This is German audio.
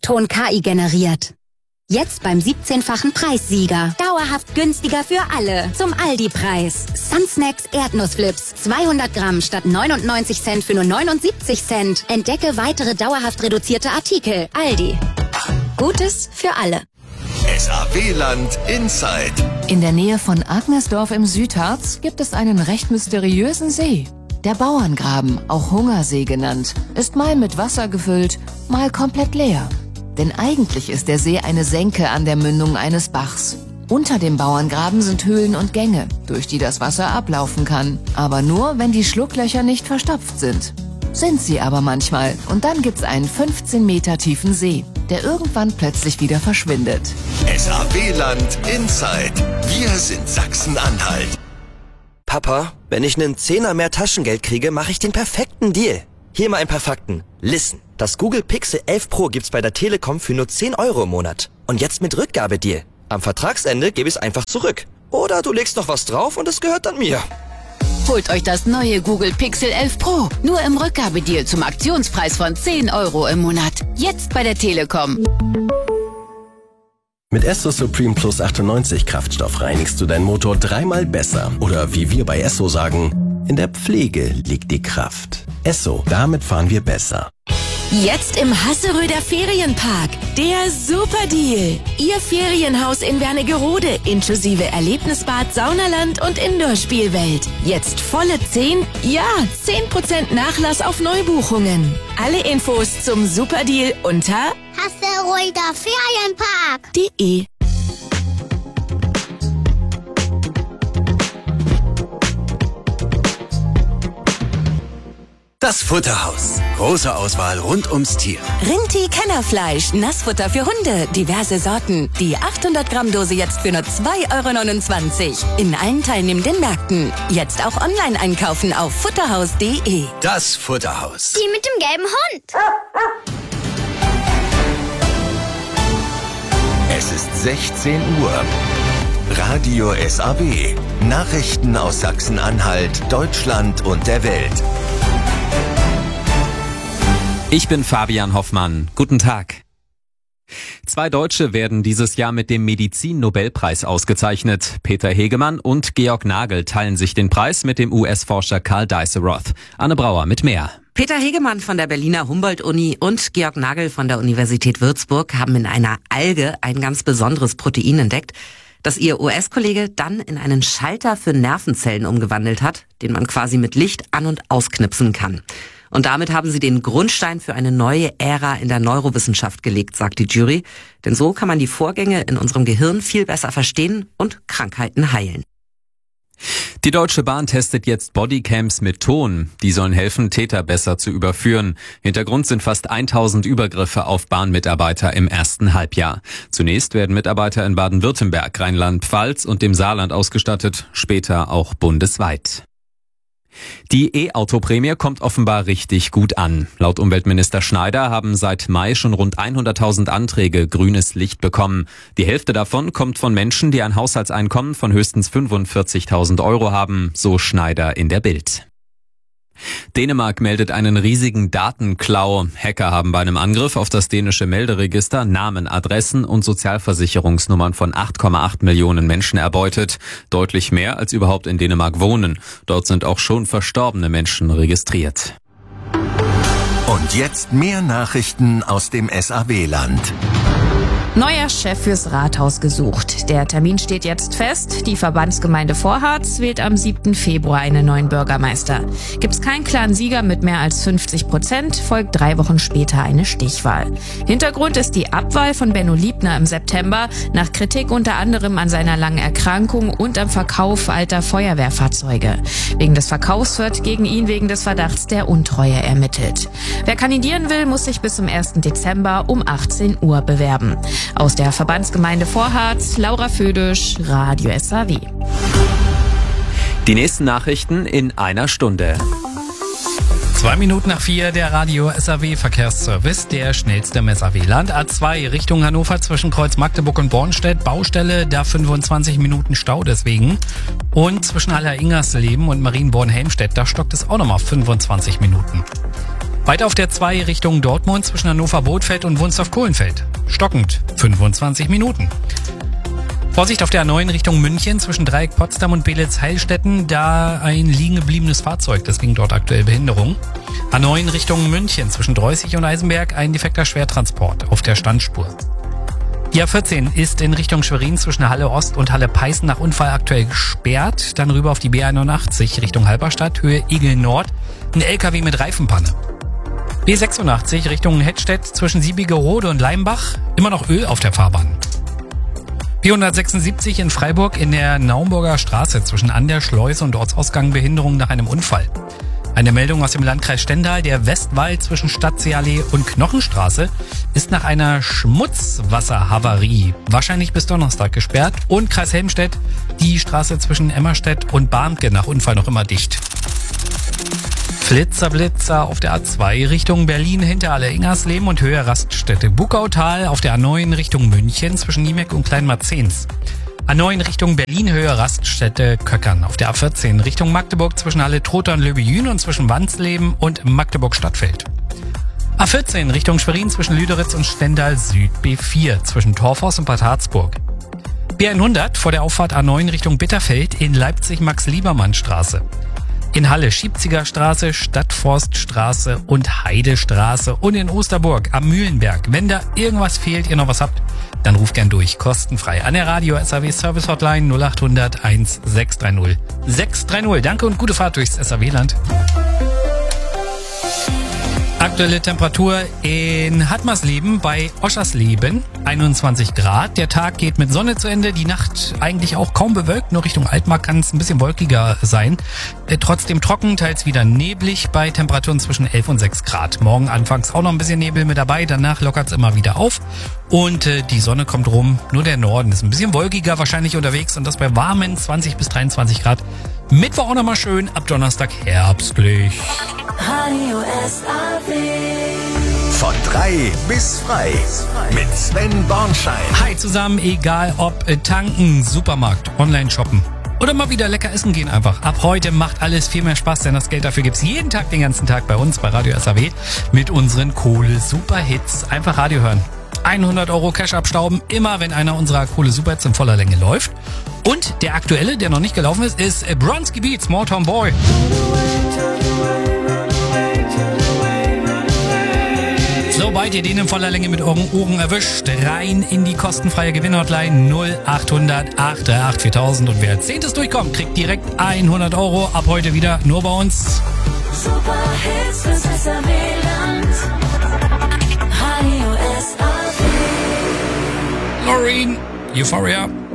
Erdton KI generiert. Jetzt beim 17-fachen Preissieger. Dauerhaft günstiger für alle. Zum Aldi-Preis. Sunsnacks Erdnussflips. 200 Gramm statt 99 Cent für nur 79 Cent. Entdecke weitere dauerhaft reduzierte Artikel. Aldi. Gutes für alle. SAW-Land Inside. In der Nähe von Agnesdorf im Südharz gibt es einen recht mysteriösen See. Der Bauerngraben, auch Hungersee genannt, ist mal mit Wasser gefüllt, mal komplett leer. Denn eigentlich ist der See eine Senke an der Mündung eines Bachs. Unter dem Bauerngraben sind Höhlen und Gänge, durch die das Wasser ablaufen kann. Aber nur, wenn die Schlupflöcher nicht verstopft sind. Sind sie aber manchmal. Und dann gibt's einen 15 Meter tiefen See, der irgendwann plötzlich wieder verschwindet. SAW-Land Inside. Wir sind Sachsen-Anhalt. Papa, wenn ich einen Zehner mehr Taschengeld kriege, mache ich den perfekten Deal. Hier mal ein paar Fakten. Listen. Das Google Pixel 11 Pro gibt's bei der Telekom für nur 10 € im Monat. Und jetzt mit Rückgabedeal. Am Vertragsende gebe ich es einfach zurück. Oder du legst noch was drauf und es gehört dann mir. Holt euch das neue Google Pixel 11 Pro. Nur im Rückgabedeal zum Aktionspreis von 10 € im Monat. Jetzt bei der Telekom. Mit Esso Supreme Plus 98 Kraftstoff reinigst du deinen Motor 3-mal besser. Oder wie wir bei Esso sagen, in der Pflege liegt die Kraft. Esso, damit fahren wir besser. Jetzt im Hasseröder Ferienpark. Der Superdeal. Ihr Ferienhaus in Wernigerode inklusive Erlebnisbad, Saunaland und Indoor-Spielwelt. Jetzt volle 10% Nachlass auf Neubuchungen. Alle Infos zum Superdeal unter Hasseröder Ferienpark.de. Das Futterhaus. Große Auswahl rund ums Tier. Rinti Kennerfleisch, Nassfutter für Hunde, diverse Sorten. Die 800 Gramm Dose jetzt für nur 2,29 € in allen teilnehmenden Märkten. Jetzt auch online einkaufen auf futterhaus.de. Das Futterhaus. Die mit dem gelben Hund. Es ist 16 Uhr. Radio SAW. Nachrichten aus Sachsen-Anhalt, Deutschland und der Welt. Ich bin Fabian Hoffmann. Guten Tag. 2 Deutsche werden dieses Jahr mit dem Medizin-Nobelpreis ausgezeichnet. Peter Hegemann und Georg Nagel teilen sich den Preis mit dem US-Forscher Karl Dijsselroth. Anne Brauer mit mehr. Peter Hegemann von der Berliner Humboldt-Uni und Georg Nagel von der Universität Würzburg haben in einer Alge ein ganz besonderes Protein entdeckt, das ihr US-Kollege dann in einen Schalter für Nervenzellen umgewandelt hat, den man quasi mit Licht an- und ausknipsen kann. Und damit haben sie den Grundstein für eine neue Ära in der Neurowissenschaft gelegt, sagt die Jury. Denn so kann man die Vorgänge in unserem Gehirn viel besser verstehen und Krankheiten heilen. Die Deutsche Bahn testet jetzt Bodycams mit Ton. Die sollen helfen, Täter besser zu überführen. Hintergrund sind fast 1000 Übergriffe auf Bahnmitarbeiter im ersten Halbjahr. Zunächst werden Mitarbeiter in Baden-Württemberg, Rheinland-Pfalz und dem Saarland ausgestattet, später auch bundesweit. Die E-Auto-Prämie kommt offenbar richtig gut an. Laut Umweltminister Schneider haben seit Mai schon rund 100.000 Anträge grünes Licht bekommen. Die Hälfte davon kommt von Menschen, die ein Haushaltseinkommen von höchstens 45.000 € haben, so Schneider in der Bild. Dänemark meldet einen riesigen Datenklau. Hacker haben bei einem Angriff auf das dänische Melderegister Namen, Adressen und Sozialversicherungsnummern von 8,8 Millionen Menschen erbeutet. Deutlich mehr als überhaupt in Dänemark wohnen. Dort sind auch schon verstorbene Menschen registriert. Und jetzt mehr Nachrichten aus dem SAW-Land. Neuer Chef fürs Rathaus gesucht. Der Termin steht jetzt fest. Die Verbandsgemeinde Vorharz wählt am 7. Februar einen neuen Bürgermeister. Gibt's keinen klaren Sieger mit mehr als 50%, folgt 3 Wochen später eine Stichwahl. Hintergrund ist die Abwahl von Benno Liebner im September nach Kritik unter anderem an seiner langen Erkrankung und am Verkauf alter Feuerwehrfahrzeuge. Wegen des Verkaufs wird gegen ihn wegen des Verdachts der Untreue ermittelt. Wer kandidieren will, muss sich bis zum 1. Dezember um 18 Uhr bewerben. Aus der Verbandsgemeinde Vorharz, Laura Födisch, Radio SAW. Die nächsten Nachrichten in einer Stunde. 2 Minuten nach 4 der Radio SAW Verkehrsservice, der schnellste im SAW-Land. A2 Richtung Hannover zwischen Kreuz Magdeburg und Bornstedt, Baustelle, da 25 Minuten Stau deswegen. Und zwischen Haller-Ingersleben und Marienborn-Helmstedt, da stockt es auch nochmal 25 Minuten. Weiter auf der 2 Richtung Dortmund zwischen Hannover-Bothfeld und Wunstorf-Kohlenfeld. Stockend 25 Minuten. Vorsicht auf der A9 Richtung München zwischen Dreieck Potsdam und Beelitz-Heilstätten, da ein liegen gebliebenes Fahrzeug, deswegen dort aktuell Behinderung. A9 Richtung München zwischen Dreußig und Eisenberg ein defekter Schwertransport auf der Standspur. Die A14 ist in Richtung Schwerin zwischen Halle Ost und Halle Peißen nach Unfall aktuell gesperrt. Dann rüber auf die B81 Richtung Halberstadt, Höhe Igel Nord, ein LKW mit Reifenpanne. B86 Richtung Hettstedt zwischen Siebigerode und Leimbach, immer noch Öl auf der Fahrbahn. B176 in Freiburg in der Naumburger Straße zwischen An der Schleuse und Ortsausgang Behinderung nach einem Unfall. Eine Meldung aus dem Landkreis Stendal, der Westwall zwischen Stadtseeallee und Knochenstraße ist nach einer Schmutzwasserhavarie wahrscheinlich bis Donnerstag gesperrt und Kreis Helmstedt die Straße zwischen Emmerstedt und Barmke nach Unfall noch immer dicht. Blitzer auf der A2 Richtung Berlin, Hinterhalle-Ingersleben und Höhe Raststätte Buckautal, auf der A9 Richtung München zwischen Niemeck und Kleinmarzens. A9 Richtung Berlin, Höhe Raststätte Köckern, auf der A14 Richtung Magdeburg zwischen Halle Trotha und Löbejün und zwischen Wandsleben und Magdeburg Stadtfeld. A14 Richtung Schwerin zwischen Lüderitz und Stendal Süd, B4 zwischen Torfhaus und Bad Harzburg. B100 vor der Auffahrt A9 Richtung Bitterfeld in Leipzig Max-Liebermann-Straße. In Halle Schiebziger Straße, Stadtforststraße und Heidestraße und in Osterburg am Mühlenberg. Wenn da irgendwas fehlt, ihr noch was habt, dann ruft gern durch, kostenfrei an der Radio SAW Service Hotline 0800 1630 630. Danke und gute Fahrt durchs SAW-Land. Aktuelle Temperatur in Hadmersleben bei Oschersleben, 21 Grad. Der Tag geht mit Sonne zu Ende, die Nacht eigentlich auch kaum bewölkt, nur Richtung Altmark kann es ein bisschen wolkiger sein. Trotzdem trocken, teils wieder neblig bei Temperaturen zwischen 11 und 6 Grad. Morgen anfangs auch noch ein bisschen Nebel mit dabei, danach lockert es immer wieder auf und die Sonne kommt rum. Nur der Norden ist ein bisschen wolkiger wahrscheinlich unterwegs und das bei warmen 20 bis 23 Grad. Mittwoch auch nochmal schön, ab Donnerstag herbstlich. Radio SAW. Von 3 bis frei mit Sven Bornschein. Hi zusammen, egal ob tanken, Supermarkt, online shoppen oder mal wieder lecker essen gehen einfach. Ab heute macht alles viel mehr Spaß, denn das Geld dafür gibt's jeden Tag, den ganzen Tag bei uns bei Radio SAW mit unseren Kohle-Super-Hits. Einfach Radio hören. 100 € Cash abstauben, immer wenn einer unserer Kohle-Super-Hits in voller Länge läuft. Und der aktuelle, der noch nicht gelaufen ist Bronski Beat, Small Town Boy. Sobald ihr den in voller Länge mit euren Ohren erwischt, rein in die kostenfreie Gewinnhotline 0800 838 4000 und wer als 10. durchkommt, kriegt direkt 100 € ab heute wieder nur bei uns. Super Hits fürs SAW-Land. Radio SAW. Loreen, Euphoria.